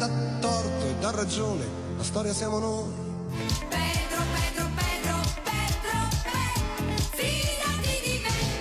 dà torto e dà ragione, la storia siamo noi. Pedro, Pedro, Pedro, Pedro, fidati di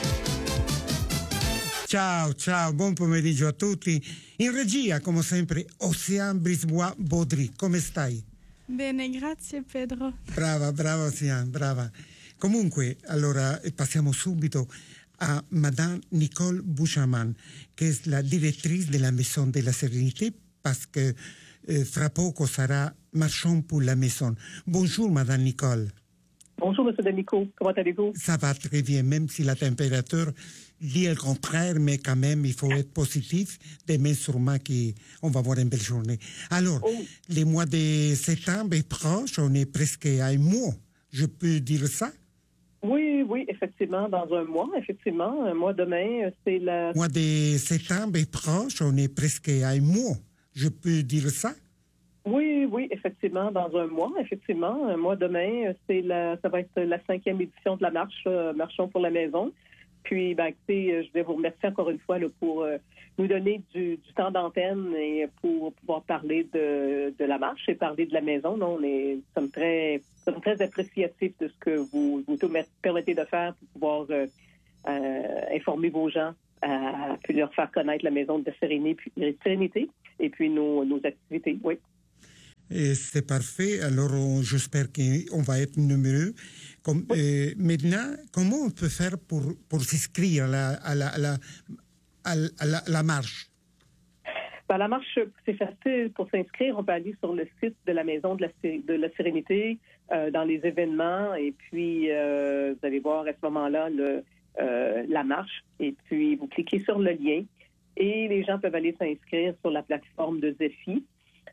me. Ciao, ciao, buon pomeriggio a tutti. In regia, come sempre, Ocean Brisbois Baudry. Come stai? Bene, grazie Pedro. Brava, brava Ocean, brava. Comunque, allora passiamo subito a Madame Nicole Bouchaman, che è la direttrice della Maison de la Sérénité, parce que fra poco sarà Marchons pour la Maison. Bonjour Madame Nicole. Bonjour Monsieur Denico, comment allez-vous? Ça va très bien, même si la température dit le contraire, mais quand même, il faut être positif. Demain, sûrement, on va avoir une belle journée. Alors, le mois de septembre est proche, on est presque à un mois. Je peux dire ça? Oui, effectivement, dans un mois, effectivement. Un mois demain, c'est la... Le mois de septembre est proche, on est presque à un mois. Je peux dire ça? Oui, effectivement, dans un mois, effectivement. Un mois demain, ça va être la 5e édition de la marche, Marchons pour la Maison. Puis, écoutez, je vais vous remercier encore une fois là, pour nous donner du temps d'antenne et pour pouvoir parler de la marche et parler de la maison. Nous sommes très appréciatifs de ce que vous permettez de faire pour pouvoir informer vos gens, puis leur faire connaître la maison de Sérénité et puis nos activités. Oui. Et c'est parfait. Alors, j'espère qu'on va être numéros. Maintenant, comment on peut faire pour s'inscrire à la marche? La marche, c'est facile. Pour s'inscrire, on peut aller sur le site de la Maison de la Sérénité, dans les événements, et puis vous allez voir à ce moment-là la marche, et puis vous cliquez sur le lien, et les gens peuvent aller s'inscrire sur la plateforme de Zephy.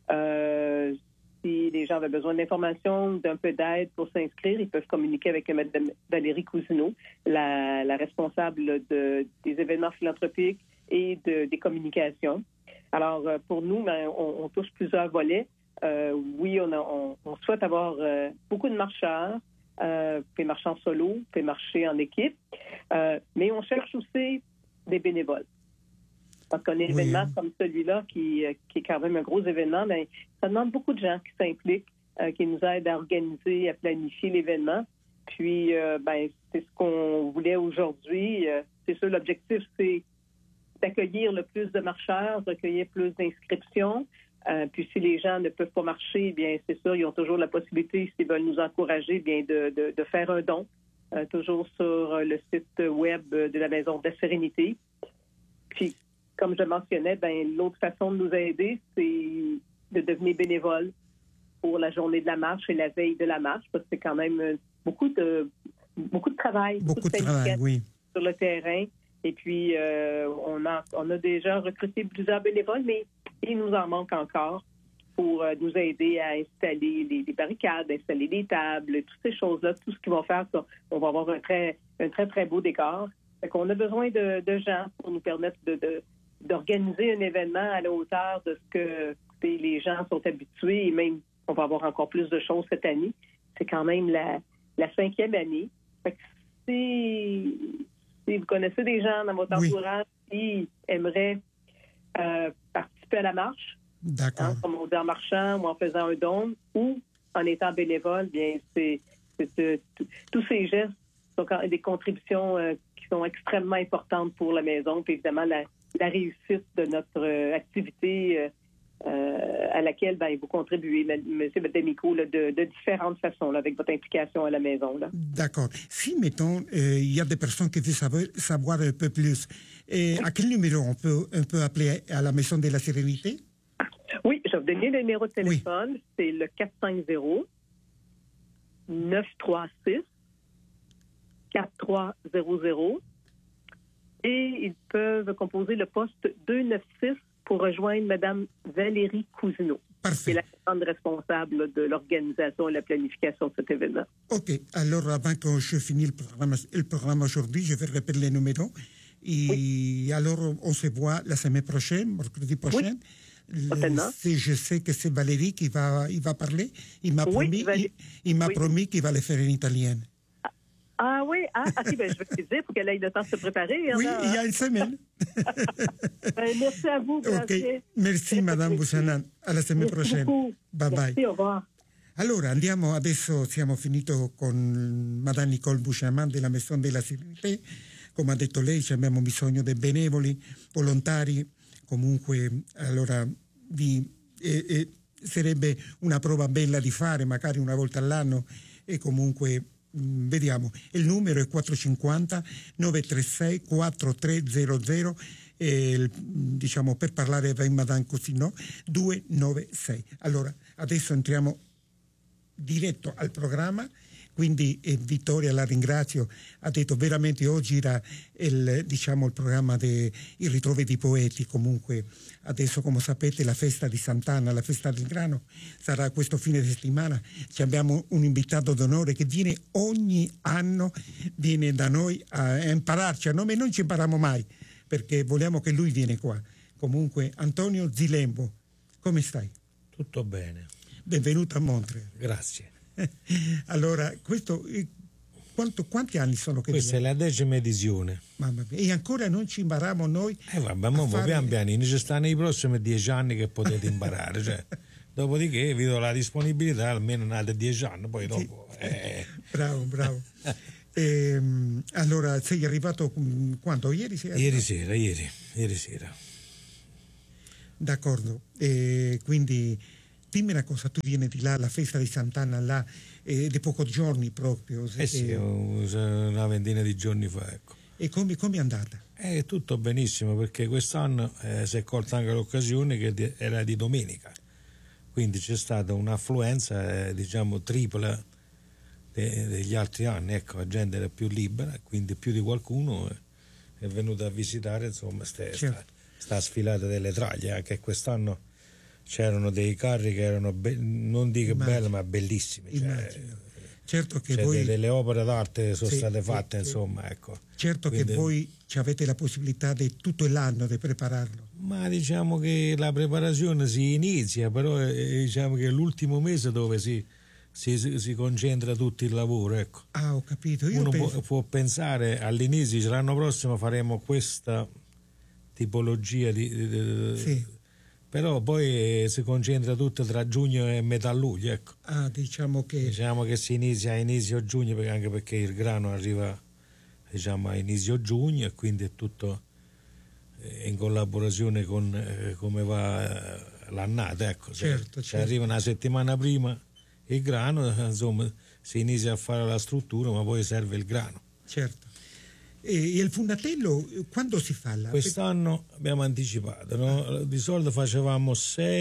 Si les gens avaient besoin d'informations, d'un peu d'aide pour s'inscrire, ils peuvent communiquer avec Mme Valérie Cousineau, la responsable des événements philanthropiques et des communications. Alors, pour nous, on touche plusieurs volets. Oui, on souhaite avoir beaucoup de marcheurs. Vous pouvez marcher en solo, vous pouvez marcher en équipe. Mais on cherche aussi des bénévoles. Parce qu'un événement comme celui-là, qui est quand même un gros événement, ça demande beaucoup de gens qui s'impliquent, qui nous aident à organiser, à planifier l'événement. Puis, c'est ce qu'on voulait aujourd'hui. C'est sûr, l'objectif, c'est d'accueillir le plus de marcheurs, recueillir plus d'inscriptions. Puis, si les gens ne peuvent pas marcher, bien, c'est sûr, ils ont toujours la possibilité, s'ils veulent nous encourager, bien, de faire un don. Toujours sur le site web de la Maison de la Sérénité. Puis, comme je mentionnais, l'autre façon de nous aider, c'est de devenir bénévole pour la journée de la marche et la veille de la marche, parce que c'est quand même beaucoup de travail, beaucoup de travail, oui, sur le terrain. Et puis, on a déjà recruté plusieurs bénévoles, mais il nous en manque encore pour nous aider à installer les barricades, installer les tables, toutes ces choses-là, tout ce qu'ils vont faire, on va avoir un très, très beau décor. Fait qu'on a besoin de gens pour nous permettre d'organiser un événement à la hauteur de ce que les gens sont habitués, et même on va avoir encore plus de choses cette année. C'est quand même la 5e année. Fait que si vous connaissez des gens dans votre entourage qui aimeraient participer à la marche, d'accord, comme on dit en marchant ou en faisant un don ou en étant bénévole, bien tous ces gestes sont des contributions qui sont extrêmement importantes pour la maison, puis évidemment la réussite de notre activité à laquelle vous contribuez, M. Demico, de différentes façons, là, avec votre implication à la maison. Là. D'accord. Si, mettons, il y a des personnes qui veulent savoir un peu plus, à quel numéro on peut appeler à la Maison de la Sérénité? Oui, je vais vous donner le numéro de téléphone. Oui. C'est le 450-936-4300. Et ils peuvent composer le poste 296 pour rejoindre Mme Valérie Cousineau. Parfait. Qui est la grande responsable de l'organisation et la planification de cet événement. OK. Alors, avant que je finisse le programme aujourd'hui, je vais répéter les numéros. Et alors, on se voit la semaine prochaine, mercredi prochain. Oui. Je sais que c'est Valérie qui va parler. Il m'a promis qu'il va le faire en italien. Ah oui, OK, ben, je vais te dire pour qu'elle ait le temps de se préparer. Oui, Anna. il y a une semaine. Merci à vous. Ok, merci Madame Buchanan, alla settimana prossima. Bye bye. Merci, au revoir. Allora andiamo, adesso siamo finito con Madame Nicole Buchanan della Maison de la Serenité. Come ha detto lei, abbiamo bisogno dei benevoli, volontari, comunque allora sarebbe una prova bella di fare, magari una volta all'anno, e comunque vediamo. Il numero è 450 936 4300 e diciamo per parlare con Madame Cousineau 296. Allora adesso entriamo diretto al programma. Quindi Vittoria, la ringrazio, ha detto veramente oggi era il programma dei ritrovi di poeti. Comunque adesso, come sapete, la festa di Sant'Anna, la festa del grano, sarà questo fine settimana. Ci abbiamo un invitato d'onore che viene ogni anno, viene da noi a impararci. A noi non ci impariamo mai perché vogliamo che lui viene qua. Comunque Antonio Zilembo, come stai? Tutto bene. Benvenuto a Montreal. Grazie. Allora, questo quanti anni sono che Questa è la 10ª edizione. Mamma mia, e ancora non ci impariamo noi. Vabbè, ma pian pianino ci stanno i prossimi 10 anni che potete imparare. Cioè, dopodiché vi do la disponibilità almeno nate 10 anni, poi dopo. Bravo. Allora, sei arrivato quando? Ieri sera? Ieri sera. D'accordo. Quindi dimmi una cosa, tu vieni di là, la festa di Sant'Anna là, di pochi giorni proprio. Sì, una ventina di giorni fa, ecco. E come è andata? Tutto benissimo, perché quest'anno si è colta anche l'occasione che era di domenica, quindi c'è stata un'affluenza tripla degli altri anni, ecco, la gente era più libera, quindi più di qualcuno è venuto a visitare, insomma, sta sfilata delle traglie. Anche quest'anno c'erano dei carri che erano non dico belli, ma bellissimi. Certo che voi delle opere d'arte sono state fatte, insomma, ecco. Certo. Quindi, che voi avete la possibilità di tutto l'anno di prepararlo. Ma diciamo che la preparazione si inizia, però diciamo che è l'ultimo mese dove si concentra tutto il lavoro, ecco. Ah, ho capito. Uno può pensare all'inizio, l'anno prossimo faremo questa tipologia di però poi si concentra tutto tra giugno e metà luglio, ecco. Diciamo che si inizia a inizio giugno, anche perché il grano arriva a inizio giugno, e quindi è tutto in collaborazione con come va l'annata, ecco. Certo. Arriva una settimana prima il grano, insomma, si inizia a fare la struttura, ma poi serve il grano. Certo. E il fondatello quando si fa? Quest'anno abbiamo anticipato, no? Di solito facevamo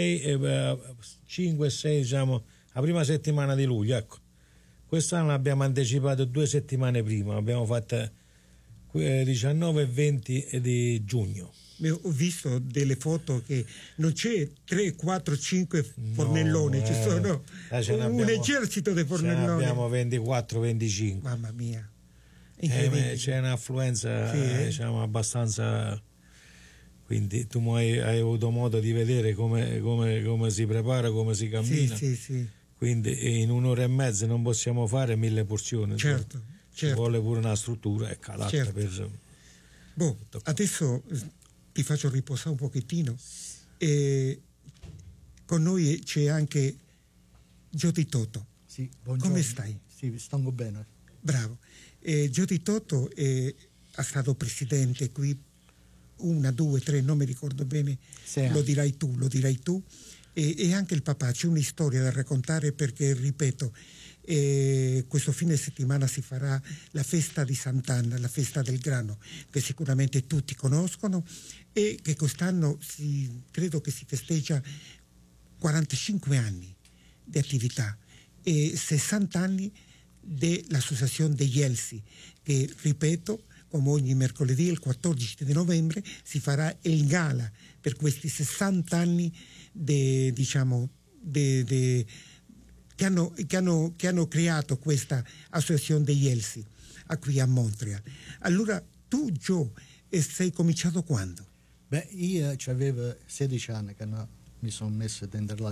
5 e 6, la prima settimana di luglio, ecco. Quest'anno abbiamo anticipato 2 settimane prima, abbiamo fatto 19 e 20 di giugno. Ho visto delle foto che non c'è 3, 4, 5 fornelloni, ci sono un esercito di fornelloni. Abbiamo 24, 25. Mamma mia. C'è un'affluenza abbastanza, quindi tu hai avuto modo di vedere come si prepara, come si cammina. Sì. Quindi in un'ora e mezza non possiamo fare 1000 porzioni. Certo. Ci vuole pure una struttura adatta, certo. per... Adesso ti faccio riposare un pochettino. Con noi c'è anche Jody Toto. Sì, buongiorno. Come stai? Sì, sto bene. Bravo. Jody Toto è stato presidente qui 1, 2, 3, non mi ricordo bene, lo dirai tu. E anche il papà, c'è una storia da raccontare perché, ripeto, questo fine settimana si farà la festa di Sant'Anna, la festa del grano, che sicuramente tutti conoscono e che quest'anno credo che si festeggia 45 anni di attività e 60 anni dell'associazione degli Elsi, che, ripeto, come ogni mercoledì, il 14 di novembre, si farà il gala per questi 60 anni che hanno creato questa associazione degli Elsi qui a Montreal. Allora, tu, Joe, sei cominciato quando? Io avevo 16 anni che mi sono messo dentro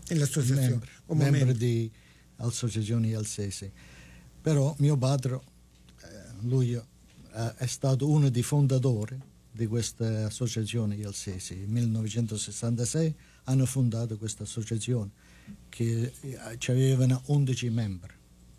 l'associazione, membro di associazioni Elsesi, però mio padre lui è stato uno dei fondatori di questa associazione ILSESI. Nel 1966 hanno fondato questa associazione che avevano 11 membri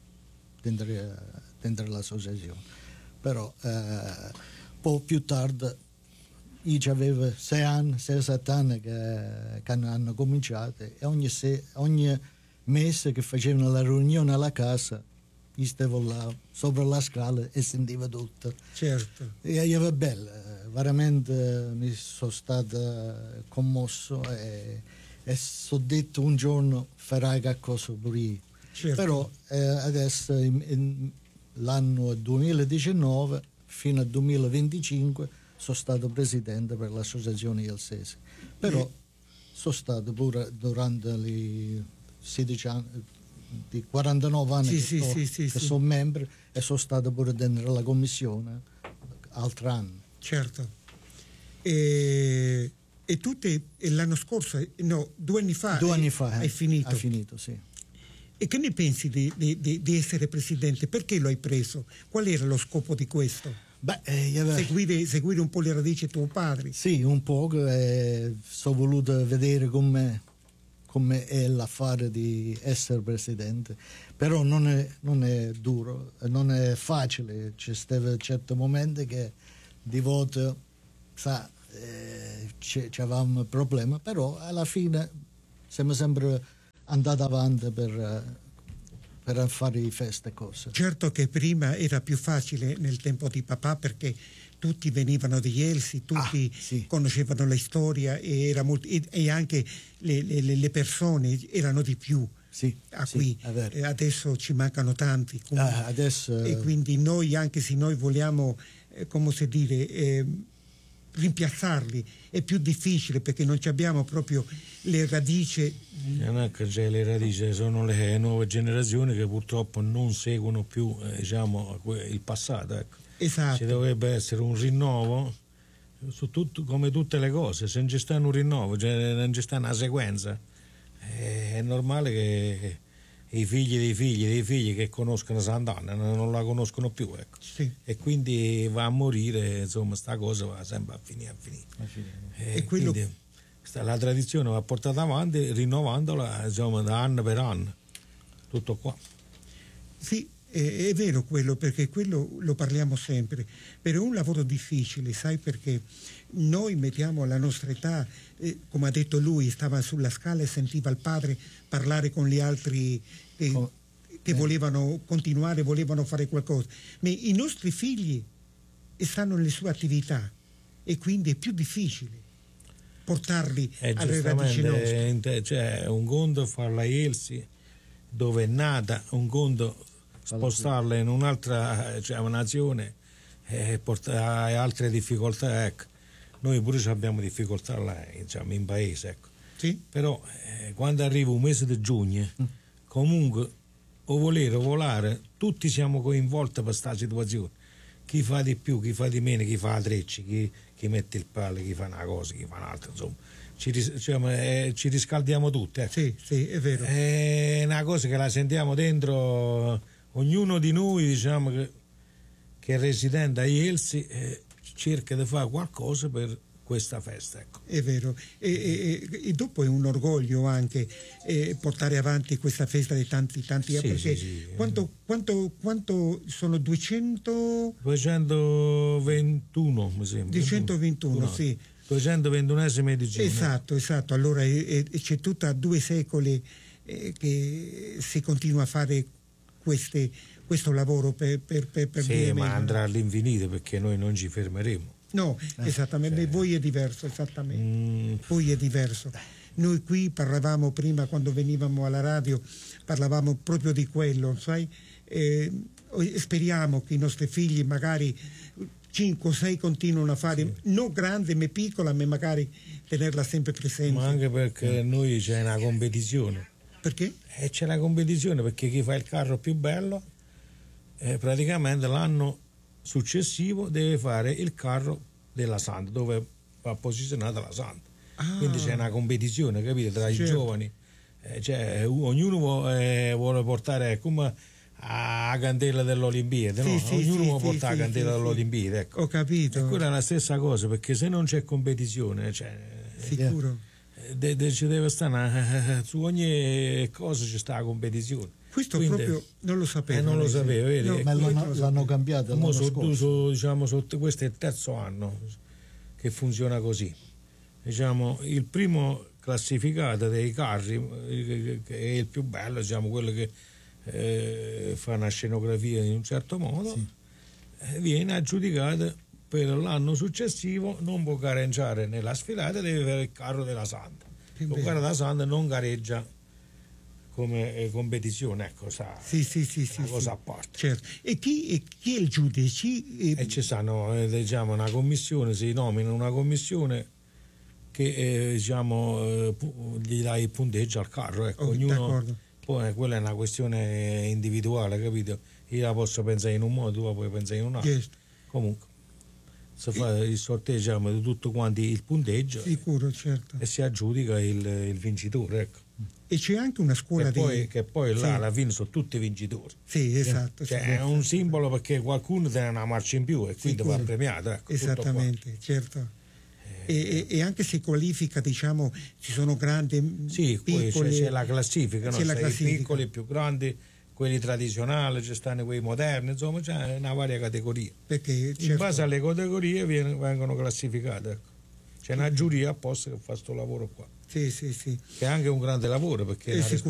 dentro l'associazione. Però poi più tardi io avevo 6 anni, 6-7 anni che hanno cominciato, e ogni mese che facevano la riunione alla casa io stavo là sopra la scala e sentivo tutto. Certo. E era bello, veramente mi sono stato commosso e sono detto un giorno farai qualcosa pure io. Certo. Però adesso l'anno 2019 fino al 2025 sono stato presidente per l'associazione ILSESI. Però sono stato pure durante i 16 anni, di 49 anni che sono membro, e sono stato pure dentro la commissione altri anni. Certo. E tu l'anno scorso, no, 2 anni fa, hai finito. Ha finito, sì. E che ne pensi di essere presidente? Perché lo hai preso? Qual era lo scopo di questo? Seguire un po' le radici di tuo padre? Sì, un po'. Sono voluto vedere come è l'affare di essere presidente. Però non è duro, non è facile. C'è stato certi momenti che di voto c'avevamo problemi, però alla fine siamo sempre andati avanti per fare feste e cose. Certo che prima era più facile nel tempo di papà, perché tutti venivano di Jelsi, tutti conoscevano la storia, e era molto, e anche le persone erano di più. Qui adesso ci mancano tanti adesso, e quindi noi, anche se noi vogliamo come si dire rimpiazzarli, è più difficile perché non abbiamo proprio le radici. Le radici sono le nuove generazioni che purtroppo non seguono più il passato, ecco. Esatto. Ci dovrebbe essere un rinnovo su tutto, come tutte le cose. Se non ci sta un rinnovo, non ci sta una sequenza, è normale che i figli dei figli che conoscono Sant'Anna non la conoscono più, ecco. Sì. E quindi va a morire, insomma, sta cosa va sempre a finire. E quello... quindi la tradizione va portata avanti rinnovandola, insomma, da anno per anno, tutto qua. Sì, è vero quello, perché quello lo parliamo sempre, però è un lavoro difficile, sai, perché noi mettiamo la nostra età, come ha detto lui, stava sulla scala e sentiva il padre parlare con gli altri che volevano continuare, volevano fare qualcosa, ma i nostri figli stanno nelle sue attività e quindi è più difficile portarli alle radici nostre. Cioè, un conto farla a Jelsi, dove è nata, un conto spostarla in un'altra nazione e portare altre difficoltà, ecco. Noi pure abbiamo difficoltà là, in paese, ecco. Sì? Però quando arriva un mese di giugno, comunque o volere o volare, tutti siamo coinvolti per questa situazione. Chi fa di più, chi fa di meno, chi fa la treccia, chi mette il palo, chi fa una cosa, chi fa un'altra, insomma. Ci riscaldiamo tutti, ecco. Sì, è vero. È una cosa che la sentiamo dentro, ognuno di noi, diciamo, che è residente a Jelsi, cerca di fare qualcosa per questa festa, ecco. È vero, e dopo è un orgoglio anche portare avanti questa festa di tanti anni, perché sì. quanto sono 221 mi sembra. 221, sì. 221esima edizione. Esatto, allora c'è tutta 2 secoli che si continua a fare questo lavoro per sì, ma andrà all'infinito, perché noi non ci fermeremo. No, esattamente, voi è diverso, esattamente. Voi è diverso. Noi qui parlavamo prima, quando venivamo alla radio, parlavamo proprio di quello, sai? Speriamo che i nostri figli magari 5 o 6 continuano a fare, non grande ma piccola, ma magari tenerla sempre presente. Ma anche perché noi c'è una competizione. Perché? C'è la competizione, perché chi fa il carro più bello praticamente l'anno successivo deve fare il carro della Santa, dove va posizionata la Santa. Quindi c'è una competizione, capite, tra i giovani. Ognuno vuole portare come a candela dell'Olimpiade, no? Sì, Ognuno sì, può sì, portare la sì, candela sì, dell'Olimpiade, ecco. Ho capito. E quella è la stessa cosa, perché se non c'è competizione, cioè, Sicuro. ci deve stare su ogni cosa ci sta la competizione. Questo Quindi, proprio non lo sapevo. non lo lei, sì. sapevo, vedi? No, Ma questo l'hanno, lo l'hanno sapevo. cambiato Mo l'anno scorso. diciamo, questo è il terzo anno che funziona così. Diciamo, il primo classificato dei carri, che è il più bello, diciamo, quello che fa una scenografia in un certo modo, viene aggiudicato per l'anno successivo, non può gareggiare nella sfilata, deve avere il carro della Santa. Che Il bello. carro della Santa non gareggia come competizione, ecco, Sì, una cosa a parte. Certo. E chi è il giudice? E ci stanno, diciamo, una commissione, si nomina una commissione che gli dà il punteggio al carro, ecco. Ognuno, d'accordo. poi quella è una questione individuale, capito? Io la posso pensare in un modo, tu la puoi pensare in un altro. Yes. Comunque si fa il sorteggio, diciamo, di tutto quanti il punteggio Sicuro, certo. e si aggiudica il vincitore, ecco. E c'è anche una scuola Che poi là Sì. alla fine sono tutti vincitori. Sì, esatto. Cioè, sì. è un simbolo perché qualcuno tiene una marcia in più e quindi Sicuro. va premiato, ecco, tutto qua. Esattamente, certo. E anche se qualifica, diciamo, ci sono grandi, Sì, poi piccoli... c'è la classifica, no? C'è la C'è i classifica. piccoli, i più grandi, quelli tradizionali, ci stanno quelli moderni, insomma c'è una varia categoria. Perché, In certo, base alle categorie vengono classificate. Ecco. C'è una giuria apposta che fa questo lavoro qua, sì, sì, sì. che è anche un grande lavoro perché è una Sicuramente.